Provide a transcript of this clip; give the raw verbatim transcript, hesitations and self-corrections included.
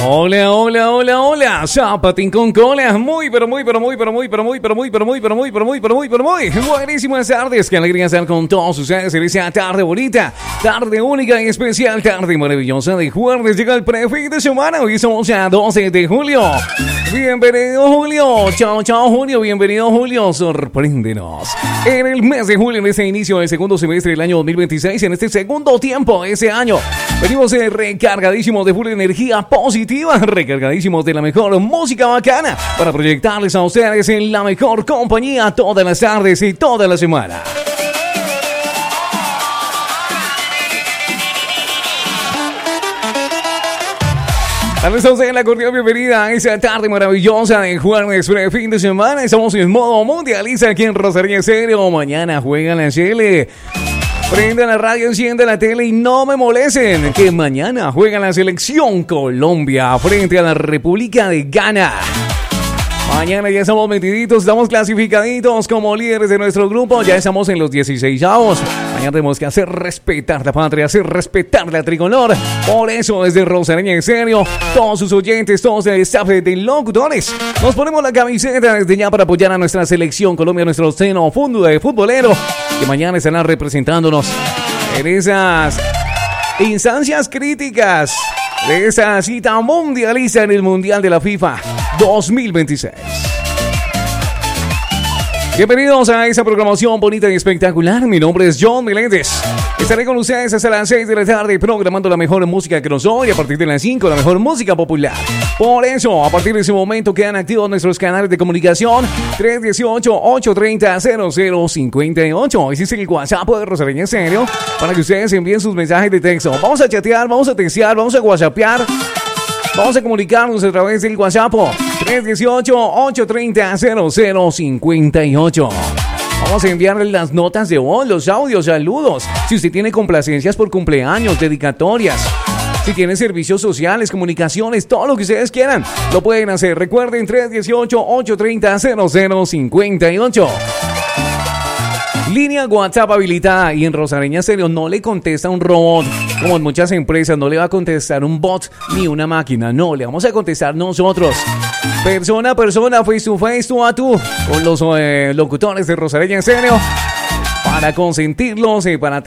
Hola, hola, hola, hola, Zapatín con cola, muy, pero muy, pero muy, pero muy, pero muy, pero muy, pero muy, pero muy, pero muy, pero muy, pero muy, buenísimas tardes, qué alegría estar con todos ustedes en esa tarde bonita, tarde única y especial, tarde maravillosa de jueves, llega el prefin de semana, hoy somos ya doce de julio, bienvenido Julio, chao, chao Julio, bienvenido Julio, sorpréndenos, en el mes de julio, en este inicio del segundo semestre del año dos mil veintiséis, en este segundo tiempo de ese año, venimos eh, recargadísimos de full energía positiva, recargadísimos de la mejor música bacana para proyectarles a ustedes en la mejor compañía todas las tardes y toda la semana. Darles a ustedes la cordial bienvenida a esa tarde maravillosa de jueves de fin de semana. Estamos en modo mundialista aquí en Rosario Estéreo. Mañana juega la Chile. Prenda la radio, enciende la tele y no me molesten, que mañana juega la selección Colombia frente a la República de Ghana. Mañana ya estamos metiditos, estamos clasificaditos como líderes de nuestro grupo, ya estamos en los dieciseisavos. Mañana tenemos que hacer respetar la patria, hacer respetar la tricolor. Por eso, desde Rosario Estéreo, todos sus oyentes, todos el staff de locutores, nos ponemos la camiseta desde ya para apoyar a nuestra selección Colombia, nuestro seno fondo de futbolero, que mañana estarán representándonos en esas instancias críticas de esa cita mundialista en el Mundial de la FIFA dos mil veintiséis. Bienvenidos a esa programación bonita y espectacular. Mi nombre es John Meléndez. Estaré con ustedes hasta las seis de la tarde programando la mejor música que nos oye. A partir de las cinco, la mejor música popular. Por eso, a partir de ese momento quedan activos nuestros canales de comunicación tres uno ocho, ocho tres cero, cero cero cinco ocho. Ese es el WhatsApp de Rosario Estéreo para que ustedes envíen sus mensajes de texto. Vamos a chatear, vamos a textear, vamos a whatsappear. Vamos a comunicarnos a través del WhatsApp tres uno ocho, ocho tres cero, cero cero cinco ocho. Vamos a enviarle las notas de voz, los audios, saludos. Si usted tiene complacencias por cumpleaños, dedicatorias, si tiene servicios sociales, comunicaciones, todo lo que ustedes quieran, lo pueden hacer. Recuerden, tres uno ocho, ocho tres cero, cero cero cinco ocho. Línea WhatsApp habilitada, y en Rosario Estéreo no le contesta un robot, como en muchas empresas. No le va a contestar un bot ni una máquina, no, le vamos a contestar nosotros, persona a persona, face to face, tú a tú, con los eh, locutores de Rosario Estéreo, para consentirlos y para